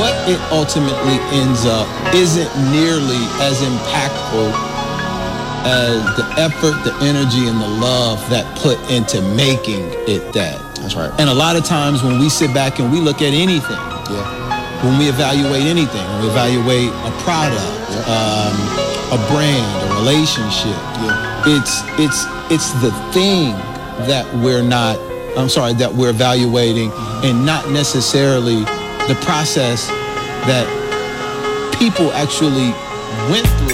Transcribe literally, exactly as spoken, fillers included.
what it ultimately ends up isn't nearly as impactful as the effort, the energy, and the love that put into making it that. That's right. And a lot of times when we sit back and we look at anything, Yeah. when we evaluate anything, when we evaluate a product, Yeah. um, a brand, a relationship, Yeah. it's it's it's the thing that we're not, I'm sorry, that we're evaluating, mm-hmm. and not necessarily the process that people actually went through.